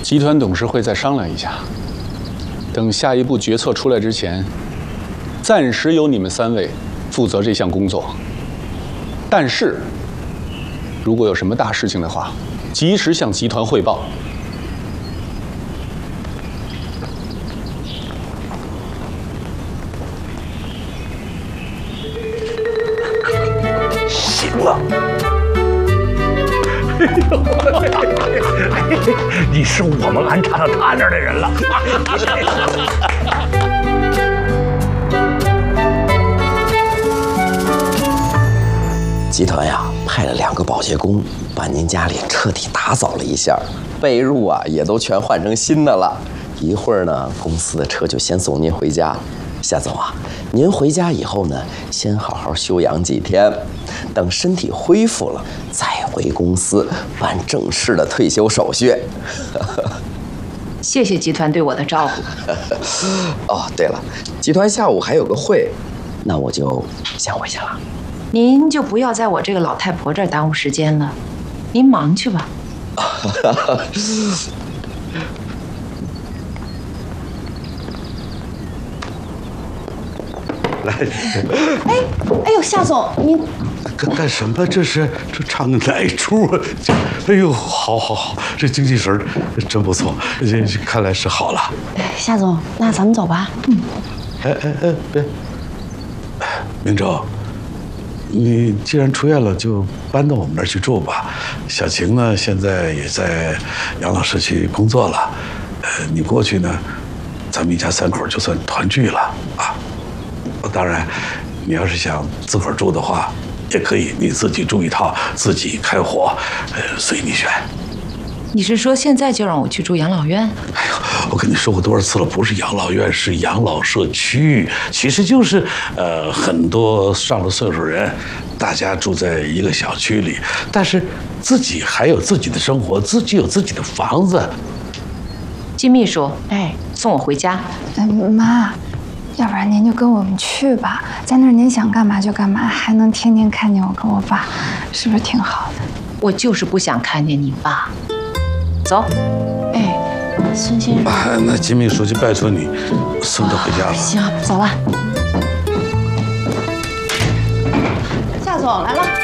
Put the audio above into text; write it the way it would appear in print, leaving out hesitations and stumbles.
集团董事会再商量一下，等下一步决策出来之前，暂时由你们3位负责这项工作。但是，如果有什么大事情的话，及时向集团汇报。 行了。你是我们安插到他那儿的人了。 集团呀，派了2个保洁工，把您家里彻底打扫了一下，被褥啊也都全换成新的了。一会儿呢，公司的车就先送您回家。夏总啊，您回家以后呢，先好好休养几天，等身体恢复了，再回公司办正式的退休手续。 谢谢集团对我的照顾。 哦，对了，集团下午还有个会，那我就先回去了。 您就不要在我这个老太婆这儿耽误时间了，您忙去吧。 来， 哎呦，夏总，您干什么？这是唱哪出啊？哎呦，好，这精气神真不错，这看来是好了。 夏总，那咱们走吧。 别，明哲，你既然出院了，就搬到我们那儿去住吧。小晴呢，现在也在养老社区工作了。你过去呢，咱们一家3口就算团聚了啊。当然，你要是想自个儿住的话，也可以，你自己住一套，自己开火，随你选。 你是说现在就让我去住养老院？ 哎呦，我跟你说过多少次了，不是养老院，是养老社区，其实就是很多上了岁数人，大家住在一个小区里，但是自己还有自己的生活，自己有自己的房子。 金秘书，送我回家。 妈，要不然您就跟我们去吧，在那儿您想干嘛就干嘛，还能天天看见我跟我爸，是不是挺好的？ 我就是不想看见你爸。走。 孙先生， 那金秘书就拜托你送他回家了。 行，走了。夏总来了。